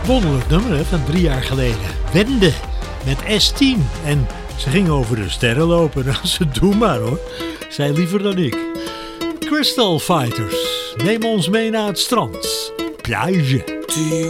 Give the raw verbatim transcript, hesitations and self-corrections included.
Wonderlijk nummer hè, van drie jaar geleden. Wende met S tien. En ze ging over de sterren lopen. Nou, ze doen maar hoor. Zij liever dan ik. Crystal Fighters. Neem ons mee naar het strand. Plage.